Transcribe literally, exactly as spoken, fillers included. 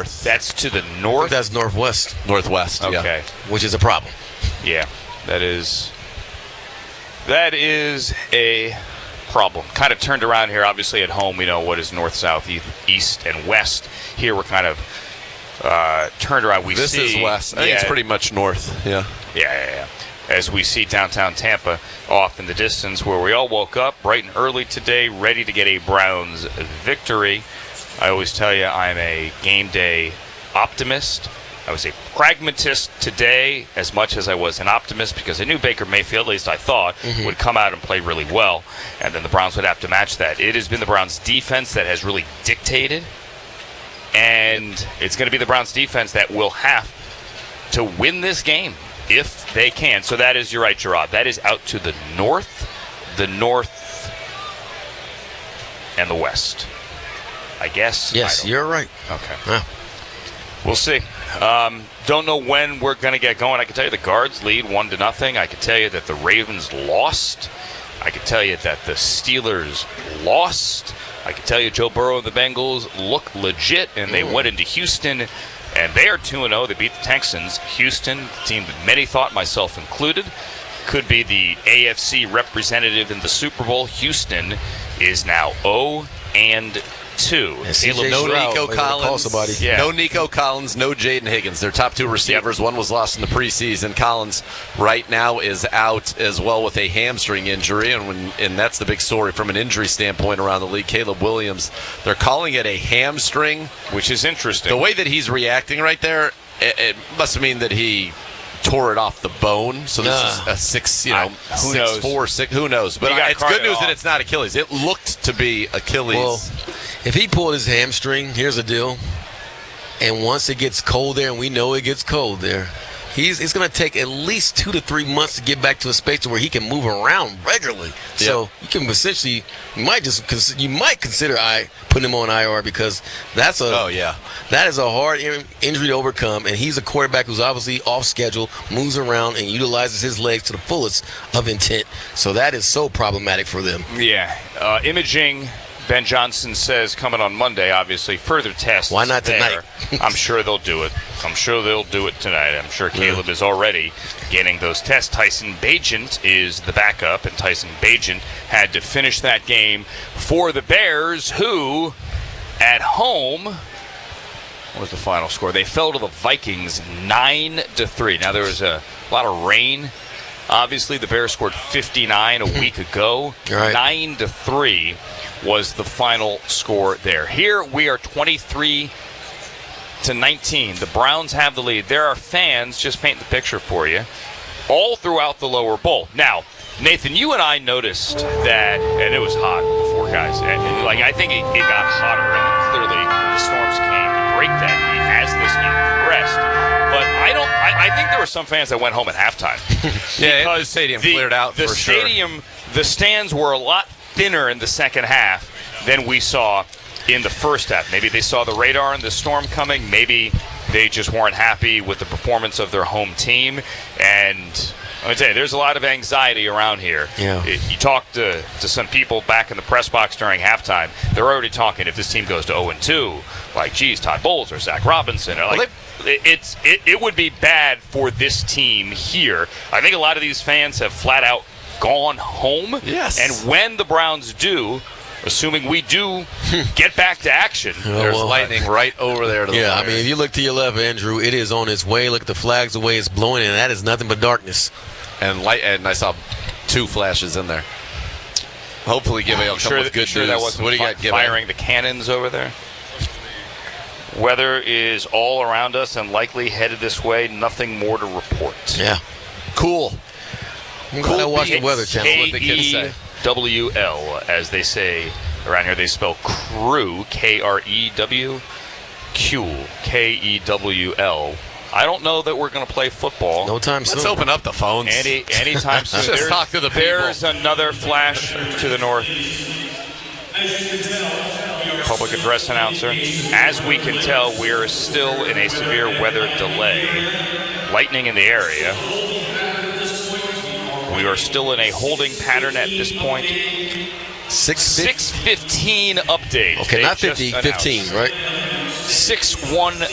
north. That's to the I think north? that's northwest. Northwest, Okay. yeah. Which is a problem. Yeah, that is that is a problem. Kind of turned around here. Obviously, at home, we know what is north, south, e- east, and west. Here, we're kind of uh, turned around. We This see, is west. I think yeah, it's pretty much north, yeah. Yeah, yeah, yeah. As we see downtown Tampa off in the distance, where we all woke up bright and early today, ready to get a Browns victory. I always tell you I'm a game day optimist. I was a pragmatist today as much as I was an optimist because I knew Baker Mayfield, at least I thought, mm-hmm. would come out and play really well, and then the Browns would have to match that. It has been the Browns' defense that has really dictated, and it's going to be the Browns' defense that will have to win this game if they can. So that is, you're right, Gerard. That is out to the north, the north, and the west. I guess. Yes, I you're right. Okay. Yeah. We'll see. Um, don't know when we're going to get going. I can tell you the Guards lead one to nothing. I can tell you that the Ravens lost. I can tell you that the Steelers lost. I can tell you Joe Burrow and the Bengals look legit, and they mm. went into Houston, and they are two and oh. They beat the Texans. Houston, the team that many thought, myself included, could be the A F C representative in the Super Bowl. Houston is now oh and two. Caleb, no Nico Collins. Yeah. No Nico Collins, no Jaden Higgins. Their top two receivers. Yep. One was lost in the preseason. Collins right now is out as well with a hamstring injury, and when, and that's the big story from an injury standpoint around the league. Caleb Williams, they're calling it a hamstring, which is interesting. The way that he's reacting right there, it, it must mean that he tore it off the bone. So this uh, is a six, you know, I, who six, knows? four, six, who knows? But uh, it's good news off. that it's not Achilles. It looked to be Achilles. Well, if he pulled his hamstring, here's the deal. And once it gets cold there, and we know it gets cold there, he's it's going to take at least two to three months to get back to a space to where he can move around regularly. Yep. So you can essentially, you might just you might consider I putting him on I R because that's a oh yeah that is a hard injury to overcome, and he's a quarterback who's obviously off schedule, moves around, and utilizes his legs to the fullest of intent. So that is so problematic for them. Yeah, uh, imaging. Ben Johnson says coming on Monday, obviously, further tests. Why not there. tonight? I'm sure they'll do it. I'm sure they'll do it tonight. I'm sure Caleb yeah. is already getting those tests. Tyson Bagent is the backup, and Tyson Bagent had to finish that game for the Bears, who, at home, what was the final score? They fell to the Vikings nine to three. Now, there was a lot of rain. Obviously, the Bears scored fifty-nine a week ago. Right. nine to three was the final score there. Here we are twenty-three to nineteen. The Browns have the lead. There are fans, just paint the picture for you, all throughout the lower bowl. Now, Nathan, you and I noticed that, and it was hot before, guys. And, and, like I think it, it got hotter, and clearly the storms came to break that heat as this game progressed. But I don't. I, I think there were some fans that went home at halftime. Yeah, because the stadium the, cleared out the for stadium, sure. The stands were a lot thinner in the second half than we saw in the first half. Maybe they saw the radar and the storm coming. Maybe they just weren't happy with the performance of their home team. And let me tell you, there's a lot of anxiety around here. Yeah. It, you talk to, to some people back in the press box during halftime, they're already talking if this team goes to oh and two, like, geez, Todd Bowles or Zach Robinson. Or like, well, It's it, it would be bad for this team here. I think a lot of these fans have flat out gone home. Yes. And when the Browns do, assuming we do get back to action, oh, there's well, lightning right over there to the Yeah, Bears. I mean, if you look to your left, Andrew, it is on its way. Look at the flags, the way it's blowing, and that is nothing but darkness. And light, and I saw two flashes in there. Hopefully, Give will come sure with good sure news. That wasn't what do you got, fi- Give firing the cannons over there? Weather is all around us and likely headed this way. Nothing more to report. Yeah. Cool. I'm glad I watched the Weather Channel. What the kids say. K E W L, as they say around here. They spell crew, K R E W, Q, K E W L. I don't know that we're going to play football. No time soon. Let's open up the phones. Any anytime soon. Just There's, talk to the people. There's another flash to the north. Public address announcer. As we can tell, we are still in a severe weather delay. Lightning in the area. We are still in a holding pattern at this point. six fifteen update. Okay, they not fifty, just fifteen, right? six one